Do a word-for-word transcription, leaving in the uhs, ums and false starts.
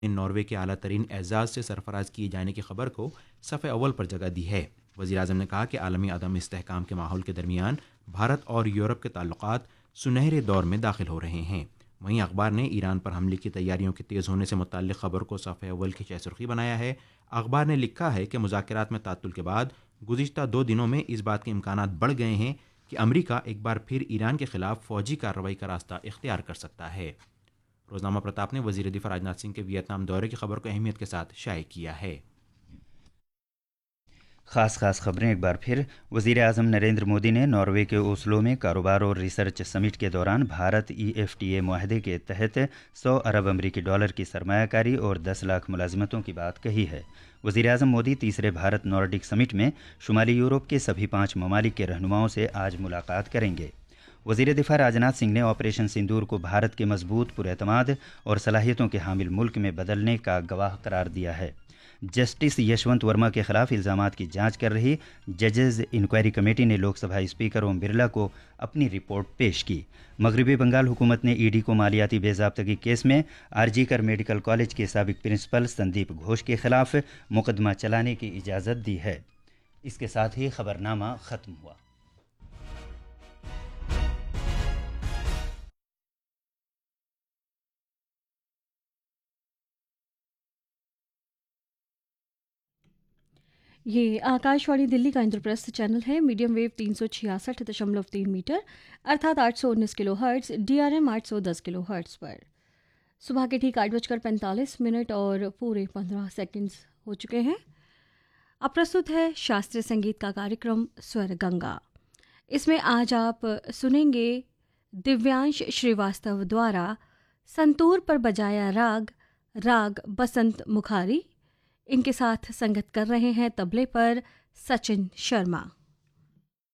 Norway के आला तरीन एजाज से सरफराज किए जाने की खबर को सफ़े अव्वल पर जगह दी है। वज़ीर आज़म ने कहा कि आलमी अदम इस्तेहकाम के माहौल के दरमियान भारत और यूरोप के ताल्लुकात सुनहरे दौर में दाखिल हो रहे हैं। वहीं अखबार ने ईरान पर हमले की तैयारियों के तेज़ होने से मुतल्लिक़ खबर को सफ़े अव्वल की शहसुर्खी बनाया है। अखबार ने लिखा है कि मुज़ाकरात में तातुल के बाद गुज़िश्ता दो दिनों में इस बात के इम्कानात बढ़ गए हैं कि अमरीका एक बार फिर ईरान के खिलाफ फ़ौजी कार्रवाई का रास्ता इख्तियार कर सकता है। रोज़नामा प्रताप ने वज़ीर दिफ़ा राजनाथ सिंह के वियतनाम दौरे की खबर को अहमियत के साथ शाये किया है। ख़ास ख़ास खबरें एक बार फिर। वज़ीर आज़म नरेंद्र मोदी ने नॉर्वे के ओस्लो में कारोबार और रिसर्च समिट के दौरान Bharat E F T A मुआहदे के तहत सौ अरब अमरीकी डॉलर की सरमायाकारी और दस लाख मुलाजिमतों की बात कही है। वज़ीर आज़म मोदी तीसरे भारत नॉर्डिक समिट में शुमाली यूरोप के सभी पाँच ममालिक के रहनुमाओं से आज मुलाकात करेंगे। वज़ीर दिफ़ा राजनाथ सिंह ने ऑपरेशन सिंदूर को भारत के मजबूत, पुरएतमाद और सलाहियतों के हामिल मुल्क में बदलने का गवाह करार दिया है। जस्टिस यशवंत वर्मा के खिलाफ इल्ज़ामात की जांच कर रही जजेज़ इंक्वायरी कमेटी ने लोकसभा स्पीकर ओम बिरला को अपनी रिपोर्ट पेश की। मगरबी बंगाल हुकूमत ने ईडी को मालियाती बेज़ाब्तगी केस में आरजी कर मेडिकल कॉलेज के साबिक प्रिंसिपल संदीप घोष के खिलाफ मुकदमा चलाने की इजाज़त दी है। इसके साथ ही खबरनामा ख़त्म हुआ। ये आकाशवाणी दिल्ली का इंद्रप्रस्थ चैनल है। मीडियम वेव तीन सौ छियासठ दशमलव तीन मीटर अर्थात आठ सौ उन्नीस kilo hertz, D R M आठ सौ दस किलो हर्ट्ज़ पर सुबह के ठीक आठ बजकर पैंतालीस मिनट और पूरे पंद्रह सेकंड्स हो चुके हैं। अब प्रस्तुत है शास्त्रीय संगीत का कार्यक्रम स्वर गंगा। इसमें आज आप सुनेंगे दिव्यांश श्रीवास्तव द्वारा संतूर पर बजाया राग राग बसंत मुखारी। इनके साथ संगत कर रहे हैं तबले पर सचिन शर्मा।